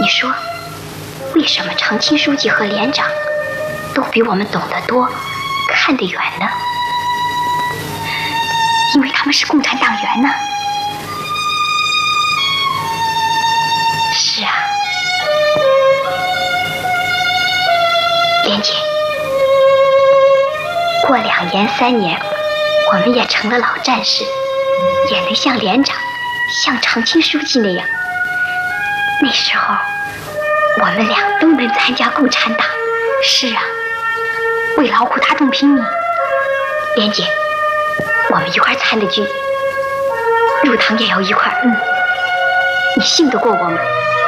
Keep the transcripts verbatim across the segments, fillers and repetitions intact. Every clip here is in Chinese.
你说，为什么常青书记和连长都比我们懂得多，看得远呢？因为他们是共产党员呢。是啊，莲姐，过两年三年，我们也成了老战士，也能像连长、像常青书记那样。那时候，我们俩都能参加共产党。是啊，为劳苦大众拼命。莲姐，我们一块参的军，入党也要一块。嗯，你信得过我吗？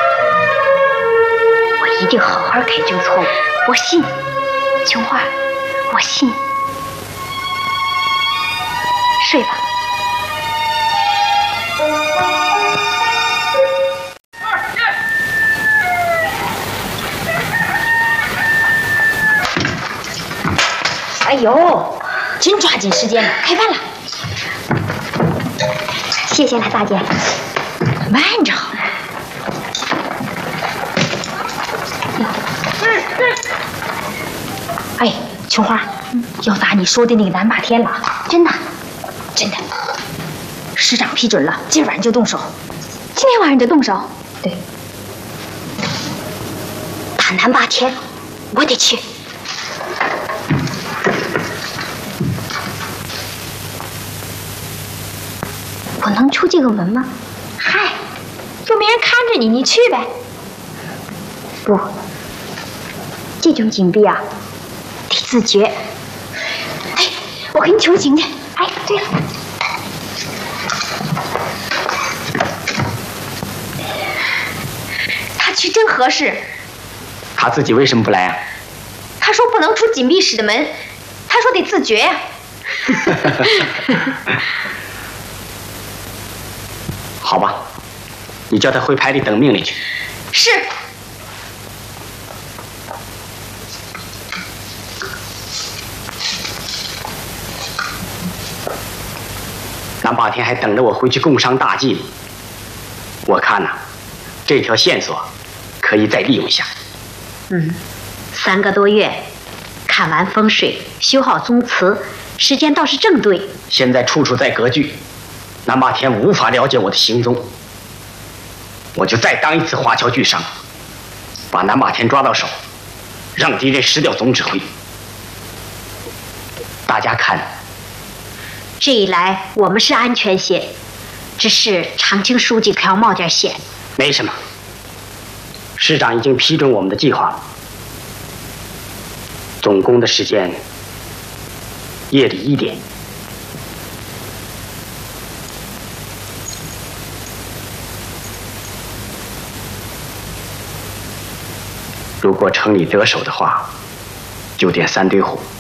我一定好好改正错误。我信，琼花，我信。睡吧。 哎呦，真抓紧时间了，开饭了。 谢谢了，大姐。 慢着。哎，琼花，要打你说的那个南霸天了。 真的？ 真的。师长批准了，今晚就动手。 今天晚上就动手？ 对。 打南霸天，我得去。我能出这个门吗？ 嗨，又没人看着你，你去呗。 不，这种紧闭啊，得自觉。哎，我给你求情去。哎，对了， 他去真合适。 他自己为什么不来啊？ 他说不能出紧闭室的门，他说得自觉呀、 啊。好吧，你叫他回排里等命令去。 是。 南霸天还等着我回去共商大计。我看呐、啊，这条线索可以再利用一下。 嗯，三个多月，看完风水，修好宗祠，时间倒是正对。 现在处处在割据。南霸天无法了解我的行踪，我就再当一次华侨巨商，把南霸天抓到手，让敌人失掉总指挥。大家看， 这一来我们是安全些，只是常青书记可要冒点险。 没什么，师长已经批准我们的计划了。总攻的时间夜里一点。如果城里得手的话，就点三堆火。